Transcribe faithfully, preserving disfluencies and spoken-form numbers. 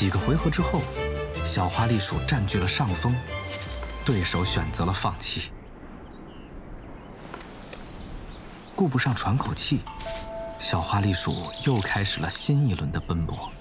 几个回合之后，小花栗鼠占据了上风，对手选择了放弃。顾不上喘口气，小花栗鼠又开始了新一轮的奔波。